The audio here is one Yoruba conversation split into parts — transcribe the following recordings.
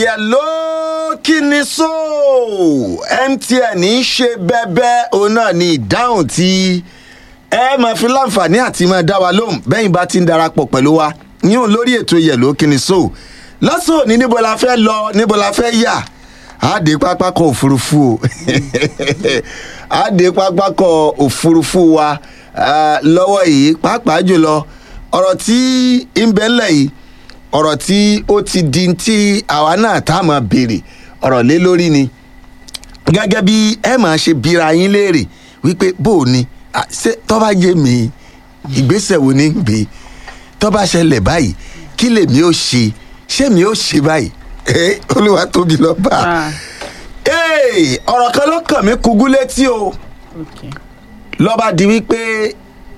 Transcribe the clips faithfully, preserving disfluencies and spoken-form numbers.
yẹ̀ló kí ni so M T N ń ṣe bẹ́bẹ́ òun náà ni ìdáhùn tí ẹ máa fi láǹfààní àti máa dá wa lóhùn bẹ́yìn bá ti ń darapọ̀ pẹ̀lú wa yíyún lórí ètò yẹ̀ló kí ni so lọ́sọ̀ ní níbo la fẹ́ lọ níbo la fẹ́ yà á dé pápákọ̀ òfurufú o á dé pápákọ̀ òfurufú wa lọ́wọ́ yìí pàápàá jùlọ ọ̀rọ̀ tí ń bẹ ńlẹ̀ yìí ọ̀rọ̀ tí ó ti di tí àwa náà tá a máa béèrè ọ̀rọ̀ lé lórí ni gẹ́gẹ́ bí ẹ máa ṣe bíra yín léèrè wípé bó o ní ṣé tó bá jẹ́ mi ìgbésẹ̀ wo ní gbé tó bá ṣẹlẹ̀ báyìí kí lèmi ó ṣe ṣé mi ó ṣe báyìí ẹ olúwa tóbi lọ́ba ọ̀rọ̀ kan ló kàn mí kúgú létí o lọ́ba di wípé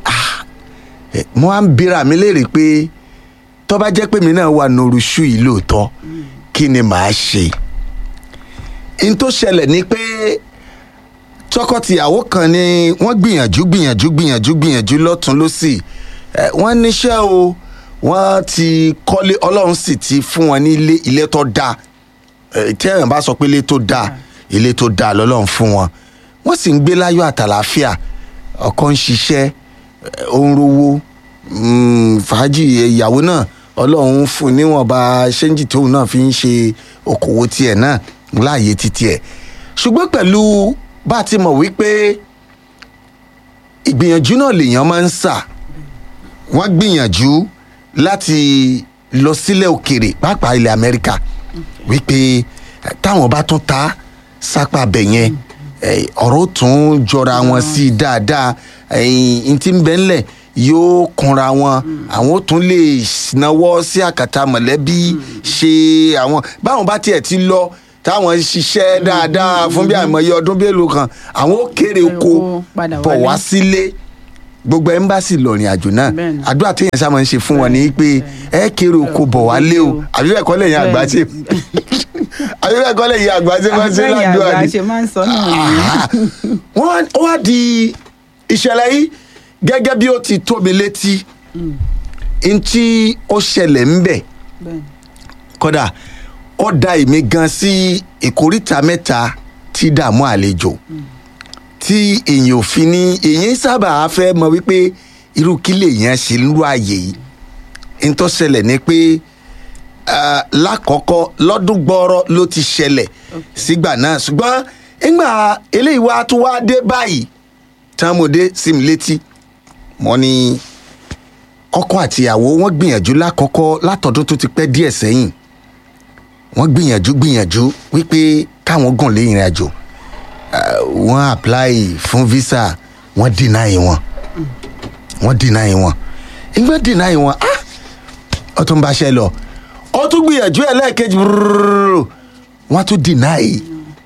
mo á ń bíra mi léèrè pé tó bá jẹ́ pé mi náà wà noruṣu yìí lóòótọ́ kí ni màá ṣe n tó ṣẹlẹ̀ ni pé tọkọtìyàwó kan ni wọ́n gbìyànjú gbìyànjú gbìyànjú gbìyànjú lọ́tún lọ́sì wọ́n níṣẹ́ o wọ́n ti kọ́lé ọlọ́run sì ti fún wọn ní ilé ilé tó dáa tí èèyàn bá sọ pé ilé tó dáa ilé tó dáa lọ́lọ́run fún wọn wọ́n sì ń gbé láyọ̀ àtàlàáfíà ọkọ ń ṣiṣẹ́ ó ń rówó fàájì ìyàwó náà ọlọ́run fún níwọ̀nba ṣẹ́ńjì tóun náà fi ń ṣe okòwò tiẹ̀ náà láàyè títí ẹ̀ ṣùgbọ́n pẹ̀lú bá a ti mọ̀ wípé ìgbìyànjú náà lèèyàn máa ń sà wọ́n gbìyànjú láti lọ sílẹ̀ òkèèrè pàápàá ilẹ̀ Amẹ́ríkà wípé táwọn bá tún ta sápá bẹ̀ yẹn ọ̀rọ̀ tún jọra wọn sí dáadáa ẹ̀yìn tí ń bẹ ńlẹ̀ yóò kunra wọn àwọn tún lè náwó sí àkàtà mọ̀lẹ́bí ṣe àwọn báwọn bá tiẹ̀ ti lọ táwọn ṣiṣẹ́ dáadáa fún bí àìmọye ọdún bélòó kan àwọn ó kéré oko bọ̀ wá sílé gbogbo ẹ́mbásì lọ́rìn àjò náà àdúrà téèyàn sá máa ń ṣe fún wọn ni pé ẹ kéré oko bọ̀ wá lé o àbí bẹ́ẹ̀ kọ́ lẹ́yìn àgbà tí àbí bẹ́ẹ̀ kọ́ lẹ́yìn àgbà tí wọ́n ṣe ládùúgbò ni wọ́n wá di ìṣẹ̀lẹ̀ yìí gẹ́gẹ́ bí ó ti tó mi létí n tí ó ṣẹlẹ̀ ń bẹ̀ kódà ó da èmi gan sí ìkóríta mẹ́ta tí dààmú àlejò tí èèyàn ò fi ní èèyàn sábà fẹ́ mọ̀ wípé irú kí lèèyàn ṣe ń lo àyè yìí n tó ṣẹlẹ̀ ni pé lákọ̀ọ́kọ́ lọ́dún gbọ́ọ́rọ́ ló ti ṣẹlẹ̀ sígbà náà ṣùgbọ́n nígbà eléyìí wá tún wá dé báyìí tàmódé sí mi létí wọ́n ní ọkọ àtìyàwó wọ́n gbìyànjú lákọ̀ọ́kọ́ látọdún tó ti pẹ́ díẹ̀ sẹ́yìn wọ́n gbìyànjú gbìyànjú wípé káwọn gùn lé ìrìn àjò wọ́n apply fún visa wọ́n deny wọn wọ́n deny wọn ìgbà deny wọn ah ó tún bá ṣe lọ ó tún gbìyànjú ẹlẹ́ẹ̀kejì wọ́n tún deny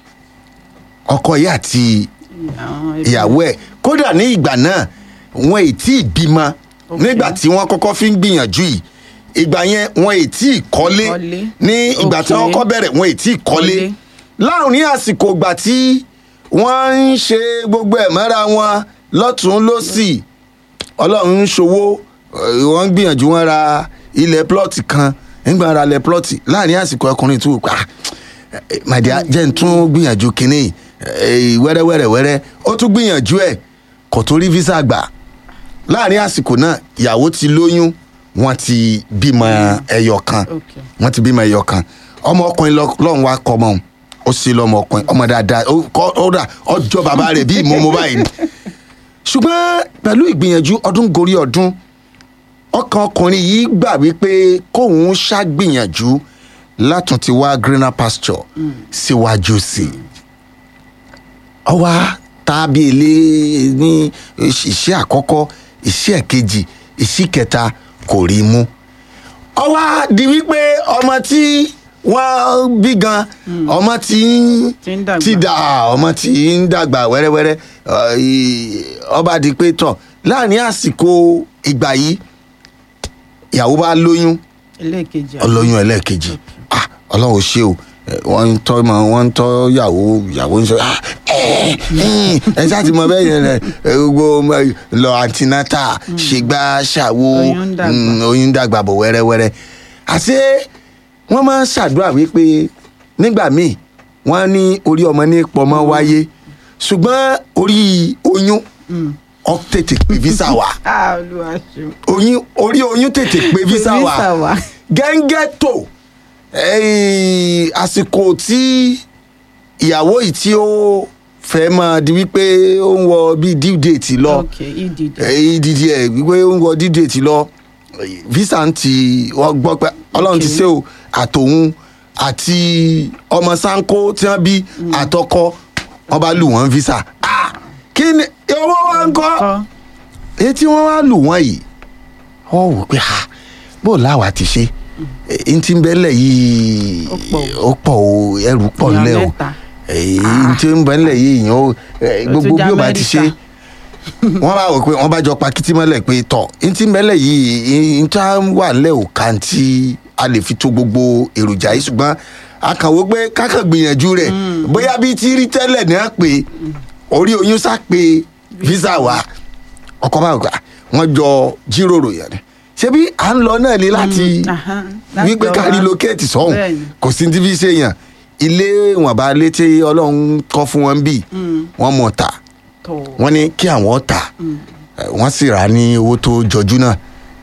ọkọ yìí àti ìyàwó ẹ̀ kódà ní ìgbà náà wọn ì tí ì bímọ nígbà tí wọ́n kọ́kọ́ fi ń gbìyànjú yìí ìgbà yẹn wọn ì tí ì kọ́lé ní ìgbà tí wọ́n kọ́ bẹ̀rẹ̀ wọn ì tí ì kọ́lé láàrin àsìkò ìgbà tí wọ́n ń ṣe gbogbo ẹ̀ mọ́ra wọn lọ́tún lọ́sì ọlọ́run ń ṣòwò wọ́n ń gbìyànjú wọn ra ilẹ̀ plọ́ọ̀tì kan nígbà ra ilẹ̀ plọ́ọ̀tì láàrin àsìkò ọkùnrin tó pa màdìá jẹ́ ń tún gbìyànjú kínní wẹ́rẹ́wẹ́rẹ́wẹ́rẹ́ ó tún gbìyànjú ẹ̀ kò tó rí visa gbà láàrin àsìkò náà ìyàwó ti lóyún wọ́n ti bímọ ẹyọ kan wọ́n ti bímọ ẹyọ kan ọmọ ọkùnrin lọ́run wá kọ́ ọmọ ó sì lọ́mọ ọkùnrin ọmọ dáadáa ó dà ọjọ́ bàbá rẹ̀ bí ìmọ̀ọ́mọ́ báyìí ni ṣùgbọ́n pẹ̀lú ìgbìyànjú ọdún gorí ọdún ọkàn ọkùnrin yìí gbà wípé kóun ṣàgbìyànjú látún ti wá greener pasture síwájú sí i ọwá tàbí ilé ní iṣẹ́ àkọ́kọ́ iṣẹ́ kejì iṣẹ́ kẹta kò rí mú ọwá di wípé ọmọ tí wọ́n bí gan ọmọ tí ti dà ọmọ tí ń dàgbà wẹ́rẹ́wẹ́rẹ́ ọba di pé tọ̀ láàrin àsìkò ìgbà yìí ìyàwó bá lóyún ọlóyún ẹlẹ́ẹ̀kejì ah ọlọ́run ò ṣe o wọ́n ń tọ́ mọ wọ́n ń tọ́ yàwó yàwó ń sọ ẹ ṣáà ti mọ bẹ́ẹ̀ yẹn rẹ gbogbo lọ antinata ṣègbà ṣàwo oyún dàgbà bọ̀ wẹ́rẹ́wẹ́rẹ́ àṣé wọ́n máa ń ṣàdúrà wípé nígbà míì wọ́n ní orí ọmọ ní pọmọ wáyé ṣùgbọ́n orí oyún ọ tètè pé visa wá oyún orí oyún tètè pé visa wá gẹ́ngẹ́ tó àsìkò tí ìyàwó yìí tí ó fẹ́ máa di wípé ó ń wọ bíi due date lọ ìdìdì ẹ̀ wípé ó ń wọ due date lọ visa ń ti wọ́n gbọ́ pé ọlọ́run ti ṣe o àtòun àti ọmọ sanko tí wọ́n bí àtọkọ wọ́n bá lù wọ́n visa kí ni owó wa ń kọ́ èyí tí wọ́n wá lù wọ́n yìí wọ́n wò pé bó làwa ti ṣe n ti bẹ́lẹ̀ yìí ó pọ̀ o ẹrù pọ̀ lẹ́ o n ti bẹ́lẹ̀ yìí yàn ó gbogbo bí ó bá ti ṣe wọ́n bá wò pé wọ́n bá jọ pa kìtì mọ́lẹ̀ pé tọ̀ n ti bẹ́lẹ̀ yìí n ta wà lẹ́ o kàn tí a lè fi tó gbogbo èròjà yìí ṣùgbọ́n a kàn wò pé kákan gbìyànjú rẹ̀ bóyá bí tí rí tẹ́lẹ̀ náà pé orí oyún sá pé visa wa ọkọ bá wà wọ́n jọ jíròrò yẹn ṣebí à ń lọ náà ní láti wípé ká relocate sọ́hùn kò sí ti fi ṣe yàn ilé ìwọ̀nba létí ọlọ́run kọ́ fún wọn bí wọ́n mọ̀ ta wọ́n ní kí àwọn ta wọ́n sì rà ní owó tó jọjú náà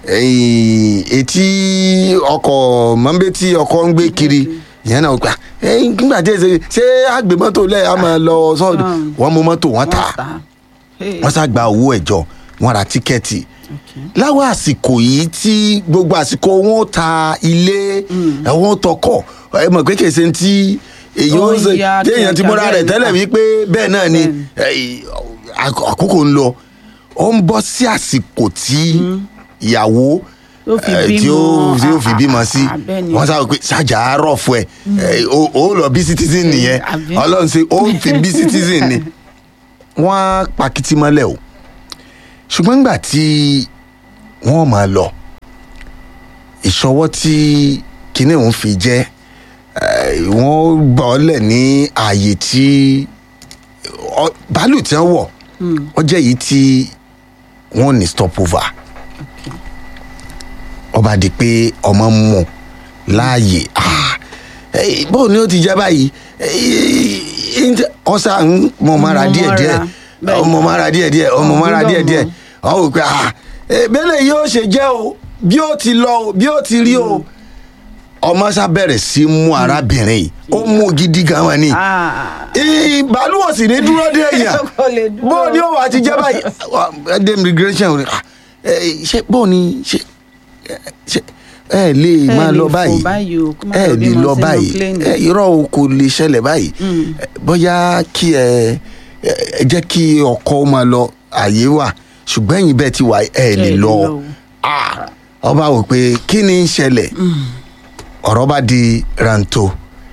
etí ọkọ̀ mọ́nbé tí ọkọ̀ ń gbé kiri ìyẹn náà gbà nígbà tí ṣe ṣé àgbè mọ́tò lẹ́yìn á máa lọ sọ́ọ̀dù wọ́n mú mọ́tò wọ́n ta wọ́n sá gba owó ẹ̀jọ́ wọ́n ra tíkẹ́ẹ̀tì láwọn àsìkò yìí tí gbogbo àsìkò wọn ta ilé wọn tọkọ ẹ mọ̀ pé kèsè tí èyàn ṣe téèyàn ti múra rẹ̀ tẹ́lẹ̀ wípé bẹ́ẹ̀ náà ni àkókò ń lọ ó ń bọ́ sí àsìkò tí ìyàwó tí ó fi bímọ sí wọ́n sáré pé ṣáàjà àárọ̀ fún ẹ ó lọ bí citizen nìyẹn ọlọ́run ṣe ó fi bí citizen ni wọ́n pa kìtì mọ́lẹ̀ o ṣùgbọ́n nígbà tí wọ́n máa lọ ìṣọwọ́ tí kinní òun fi jẹ́ wọ́n gbọ́ lẹ̀ ní ààyè tí bàálù tí wọ́n wọ̀ ó jẹ́ èyí tí wọ́n ní stopover ọba di pé ọmọ mọ̀ láàyè bóun ni ó ti jẹ́ báyìí ọ̀sán mọ̀ mára díẹ̀díẹ̀ ọmọ mara díẹ̀ díẹ̀ ọmọ mara díẹ̀ díẹ̀ ọ wò pé ah bẹ́lẹ̀ yóò ṣe jẹ́ o bí ó ti lọ o bí ó ti rí o ọmọ sá bẹ̀rẹ̀ sí mú arábìnrin yìí ó mú gidi gan wọn ni ìbálò ò sì ní dúró dé èèyàn bó ni ó wà ti jẹ́ báyìí ẹ̀dẹ̀ immigration ṣe bó ni ṣe ẹ lè máa lọ báyìí ẹ lè lọ báyìí irọ́ o kò lè ṣẹlẹ̀ báyìí bóyá kí ẹ ẹ jẹ́ kí ọkọ máa lọ àyè wà ṣùgbọ́n ẹ̀yin bẹ́ẹ̀ ti wà ẹ̀ lè lọ ọba wò pé kí ni ń ṣẹlẹ̀ ọ̀rọ̀ bá di ranto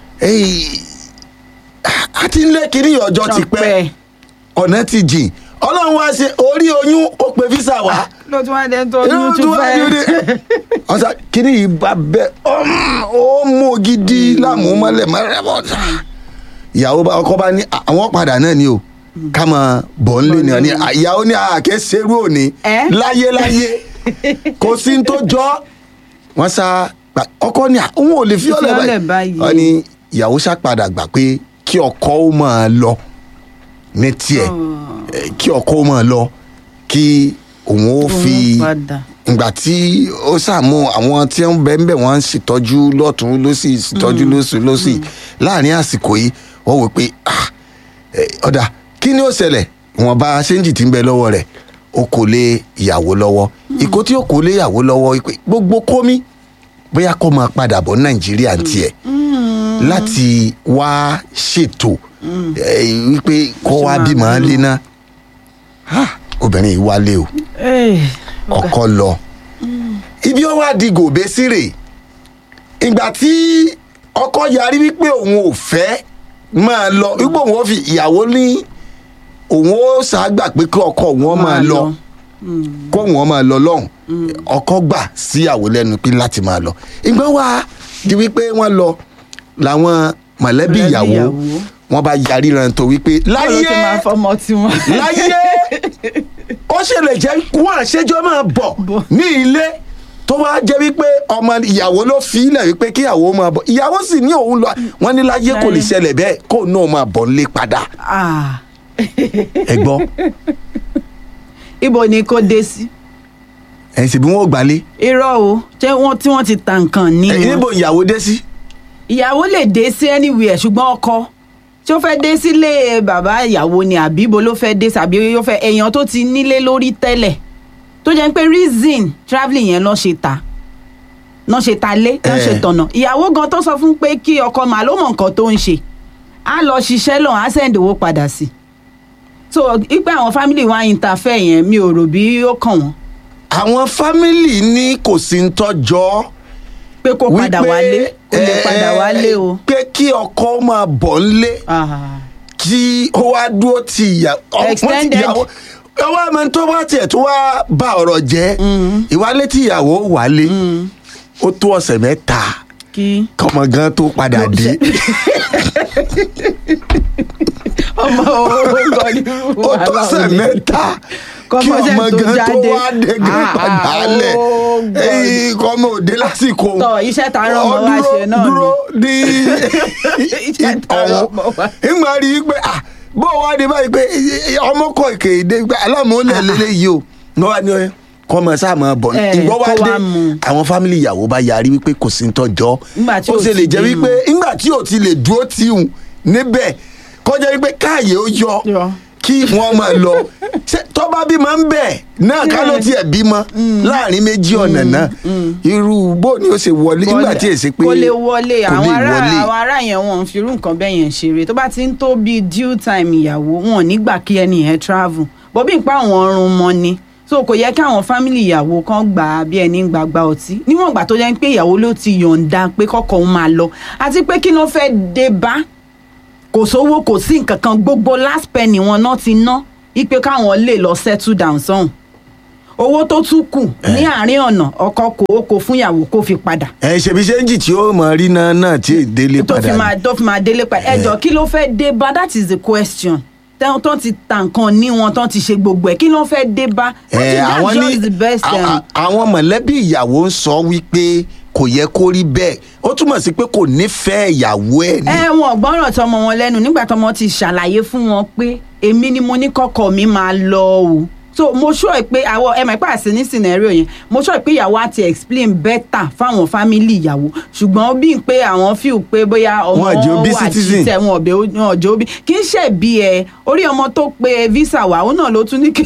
àti ńlẹ̀ kiri ọjọ́ ti pẹ́ ọ̀nà ti jìn ọlọ́run wá ṣe orí oyún ó pe visa wá ló tún wá dé tó oyún tún fẹ́ ọ̀sà kiri yìí bá bẹ́ ó mú gidi lámúmọ́lẹ̀ mọ́rẹ́bọ̀tà ìyàwó ọkọ bá ní àwọn padà náà ni o ká máa bọ̀ ń lé ní ọ̀ní ìyàwó ní àkẹ́ serú òní láyé láyé kò sí tó jọ wọ́n sá ọkọ ní àwọn ò lè fi ọ̀lẹ̀ báyìí wọ́n ní ìyàwó sá padà gbà pé kí ọkọ ó máa lọ ní tiẹ̀ kí ọkọ ó máa lọ kí òun ó fi ìgbà tí ó sàmú àwọn tí ń bẹ ń bẹ wọ́n ń ṣètọ́jú lọ́tún lọ́sì ṣètọ́jú lọ́sì lọ́sì láàrin àsìkò yìí wọ́n wò pé ọ̀dà kí ni ó ṣẹlẹ̀ wọn bá ṣéǹjì tí ń bẹ lọ́wọ́ rẹ̀ ó kò lé ìyàwó lọ́wọ́ ìkó tí ó kò lé ìyàwó lọ́wọ́ pé gbogbo kómi bóyá kó máa padà bọ̀ nàìjíríà tiẹ̀ láti wá ṣètò wípé kó wá bímọ lé ná obìnrin yìí wálé o ọkọ lọ ibi ó wá di gòbé sírè ìgbà tí ọkọ yarí wípé òun ò fẹ́ máa lọ wípé òun ó fi ìyàwó ní òun ó ṣàgbà pé kí ọkọ òun máa lọ kó òun máa lọ lọ́hùn ọkọ gbà síyàwó lẹ́nu pé láti máa lọ ìgbà wá di wípé wọ́n lọ làwọn mọ̀lẹ́bí ìyàwó wọ́n bá yarí rántó wípé láyé láyé ó ṣe lè jẹ́ wọ́n àṣejọ́ máa bọ̀ ní ilé tó tó wá jẹ́ wípé ọmọ ìyàwó ló fi ilẹ̀ wípé kí ìyàwó máa bọ̀ ìyàwó sì ní òun lọ wọ́n ní láyé kò lè ṣẹlẹ̀ bẹ́ẹ̀ kó náà máa bọ̀ nílé padà. ẹ gbọ́. ibo ni kò dé sí. ẹ̀ sì bí wọ́n ò gbálé. irọ́ o tí wọ́n ti ta nǹkan ní wọn. níbo ìyàwó dé sí. ìyàwó lè dé sí anywhere ṣùgbọ́n ọkọ tí ó fẹ́ dé sílé bàbá ìyàwó ni àbí ibo ló fẹ́ dé sàbí ó fẹ́ èèyàn tó ti nílé lórí tẹ́lẹ̀ tó jẹ́ pé reason travelling yẹn lọ́ ṣe ta lọ́ ṣe ta lé lọ́ ṣe tọ̀nà ìyàwó gan tó sọ fún pé kí ọkọ màá ló mọ̀ nǹkan tó ń ṣe á lọ ṣiṣẹ́ lọ́n á send owó padà sí so ipe àwọn family wa interfere yẹn mi ò rò bí ó kàn wọ́n. àwọn family ní kò sí ń tọ́jọ́ pé kó padà wálé kó lè padà wálé o. pé kí ọkọ máa bọ̀ ńlé kí ó wá dúró ti ìyàwó extended ọwọ́ àmọ́ tó bá tiẹ̀ tó wá bá ọ̀rọ̀ jẹ́ ìwálé tí ìyàwó wálé ó tó ọ̀sẹ̀ mẹ́ta kọ́mọ gan tó padà dé. ọmọ orúkọ ní ó tó ọ̀sẹ̀ mẹ́ta kí ọmọ gan tó wá dé gan padà lẹ̀ èyí kọ́mọ òde lásìkò tọ iṣẹ́ tá a rán ọmọ wa ṣe náà ni dúró ní ọ̀hún ìgbà rí i pé bó wá dé báyìí pé ọmọ kọ ìkéde pé aláàmúlẹ̀ lélẹ́yìí o ní wàá ní ọ kọ́ ọmọ sáà máa bọ̀ ìgbọ́ wá dé àwọn fámìlì ìyàwó bá yarí wípé kò sí ń tọ́jọ́ ó sì lè jẹ́ wípé nígbà tí ò ti lè dúró tíhùn níbẹ̀ kọjá wípé káàyè ó yọ kí wọ́n máa lọ tó bá bímọ ń bẹ̀ náà ká ló tiẹ̀ bímọ láàrin méjì ọ̀nà náà irú bó ni ó ṣe wọlé nígbà tí èsì pé kò lè wọlé àwọn ará àwọn ará yẹn wọn fi irú nǹkan bẹ́ẹ̀ yẹn ṣeré tó bá ti ń tó bíi due time ìyàwó wọn ò ní gbà kí ẹni yẹn travel bọ́bí ìpá àwọn ọrùn mọ́ ni so kò yẹ kí àwọn family ìyàwó kan gbà á bí ẹni ń gbàgbà ọtí níwọ̀n ìgbà tó jẹ́ pé ìyàwó ló ti yọ̀ǹda pé kọ́kọ́ òun máa lọ àti pé kí ló fẹ́ dé bá kò sówó kò sí nǹkan kan gbogbo last penny wọn náà ti ná ipe káwọn lè lọ settle down sọ́hùn owó tó tún kù ní àárín ọ̀nà ọkọ kò ó kò fún ìyàwó kó fi padà. ẹ ṣèbí ṣéǹjì tí ó mọ rí náà náà tí ì délé padà. tó fi máa tó fi máa délé padà ẹjọ kí ló fẹ́ dé bá that is the question tán ti ta nǹkan ní wọn tán ti ṣe gbogbo ẹ̀ kí ló fẹ́ dé bá. àwọn ní àwọn mọ̀lẹ́bí ìyàwó ń sọ wípé kò yẹ kó rí bẹ́ẹ̀ ó túmọ̀ sí pé kò nífẹ̀ẹ́ ìyàwó ẹ̀ ni. ẹ wọn gbọ́ràn tọmọ wọn lẹ́nu nígbà tọmọ ti ṣàlàyé fún wọn pé èmi ni mo ní kọ́kọ́ mi máa lọ o so mo sure pé àwọn ẹ mọ̀ pé àṣẹ ní scenario yẹn mo sure pé ìyàwó àti explain better fáwọn family ìyàwó ṣùgbọ́n bí n pé àwọn feel pé bóyá ọmọ wọn wà jíjẹ wọn ọbẹ wọn ọjọ bí kì í ṣe bí ẹ orí ọmọ tó pe visa wà ó náà ló tún ní kí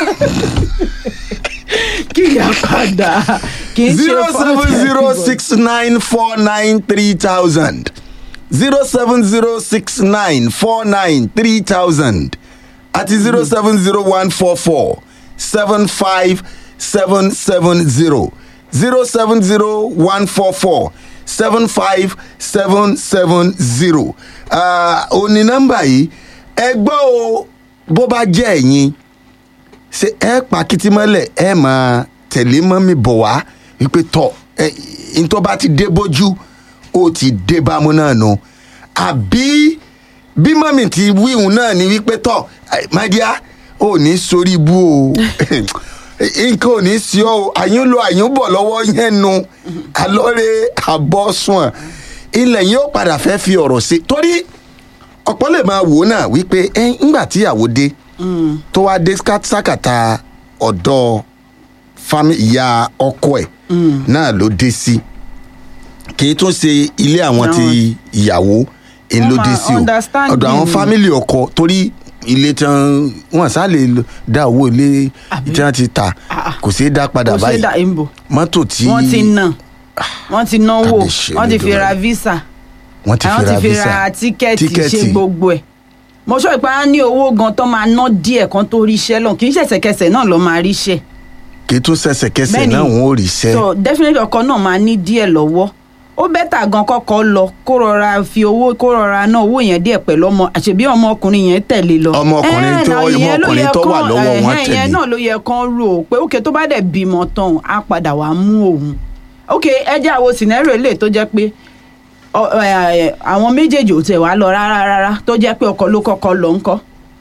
kí ìyá padà kì í ṣe zero seven zero six nine four nine three thousand zero seven zero six nine four nine three thousand àti zero seven zero one four four seven five seven seven zero zero seven zero one four four seven five seven seven zero. òní nọ́mbà yìí ẹ gbọ́ o bó bá jẹ́ ẹ̀yin ṣe ẹ pa kìtìmọ́lẹ̀ ẹ máa tẹ̀lé mọ́mí bọ̀ wá wípé tọ̀ ẹ ntọ́ bá ti dé bójú ó ti dé bámú náà nù àbí bí mọ́mí ti wíhùn náà ni wípé tọ̀ my dear ò ní sórí ibú o nǹkan ò ní sí ọ o àyún lo àyún bọ̀ lọ́wọ́ yẹn nu alọ́rẹ̀ àbọ̀sùn ilẹ̀ yóò padà fẹ́ fi ọ̀rọ̀ sí torí ọ̀pọ̀ lè máa wò ó náà wípé ẹ ńgbà tíyàwó dé tó wá dé sákàtà ọ̀dọ̀ ìyá ọkọ ẹ̀ náà ló dé sí kì í tún ṣe ilé àwọn ti ìyàwó ẹ̀ ló dé sí o ọ̀dọ̀ àwọn fámìlì ọkọ torí ilé tí wọn sá lè dá owó ilé tí wọn ti ta kò sí dá padà báyìí mọ́tò tí wọ́n ti ná wọ́n ti náwó wọ́n ti fi ra visa wọ́n ti fi ra tíkẹ́ẹ̀tì ṣe gbogbo ẹ̀ mo sọ pé a ní owó gan tó máa ná díẹ̀ kan tó ríṣẹ́ lọ kì í ṣẹ̀ṣẹ̀kẹsẹ̀ náà ló máa ríṣẹ́. kì í tún ṣẹ̀ṣẹ̀kẹsẹ̀ náà wọ́n ò ríṣẹ́. so definitely ọkọ náà máa ní díẹ̀ lọ́wọ́ ó bẹ́tà gan kọ́kọ́ lọ kó rọra fi owó kó rọra ná owó yẹn díẹ̀ pẹ̀lú ọmọ àṣebí ọmọkùnrin yẹn tẹ̀lé lọ. ọmọkùnrin tó ọmọkùnrin tó wà lọ́wọ́ wọn tẹ̀lé. ẹ̀yẹn náà ló yẹ kán rò ó pé òkè tó bá dẹ̀ bímọ tán á padà wàá mú òun. òkè ẹ jẹ́ àwọn scenario lè tó jẹ́ pé àwọn méjèèjì ò tẹ̀ wá lọ rárá rárá tó jẹ́ pé ọkọ ló kọ́kọ́ lọ ńkọ́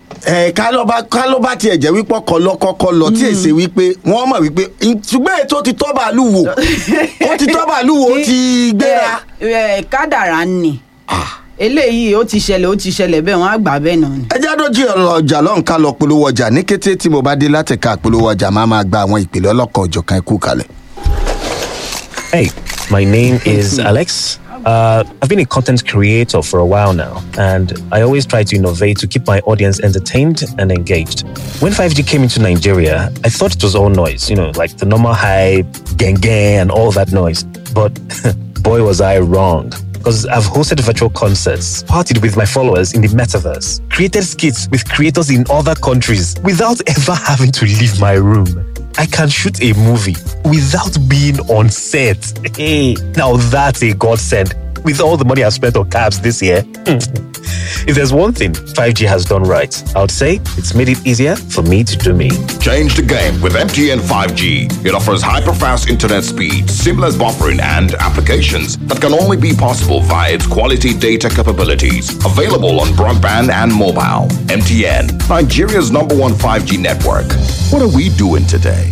ẹ ká ló bá ká ló bá tiẹ̀ jẹ́ wípé ọkọ̀ lọ́kọ́kọ́ lọ tí èsè wípé wọ́n mọ̀ wípé ṣùgbọ́n ètò ti tọ́ bàálù wò ó ti tọ́ bàálù wò ó ti gbéra. ẹ kádàrá ni eléyìí ó ti ṣẹlẹ̀ ó ti ṣẹlẹ̀ bẹ́ẹ̀ wọ́n á gbà bẹ́ẹ̀ náà ni. ẹ já dójú ọ̀rọ̀ ọjà lọ́n ká lọ polówó ọjà ní kété tí mo bá dé láti ká polówó ọjà máa máa gba àwọn ìpìlẹ̀ ọlọ́kan òjọ̀kan ẹ̀kú kalẹ̀. Hey, my name is Alex. Uh, I've been a content creator for a while now, and I always try to innovate to keep my audience entertained and engaged. When five G came into Nigeria, I thought it was all noise, you know, like the normal hype, gang gang, and all that noise. But boy, was I wrong. Because I've hosted virtual concerts, partied with my followers in the metaverse, created skits with creators in other countries without ever having to leave my room. I can shoot a movie without being on set. Hey, now that's a godsend. With all the money I've spent on cabs this year, if there's one thing five G has done right, I would say it's made it easier for me to do me. Change the game with M T N five G. It offers hyper-fast internet speed, seamless buffering, and applications that can only be possible via its quality data capabilities. Available on broadband and mobile. M T N, Nigeria's number one five G network. What are we doing today?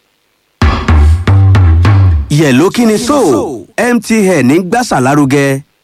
Yẹ̀lò kí ni so M T N ń gbàsà lárugẹ.